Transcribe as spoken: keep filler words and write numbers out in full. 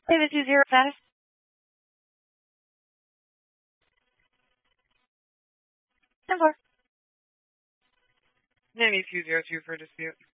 Seven two zero status. Ten four. Ninety two zero two for dispute.